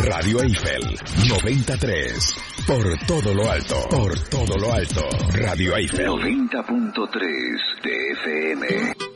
Radio Eiffel 93. Por todo lo alto. Por todo lo alto. Radio Eiffel 90.3 TFM.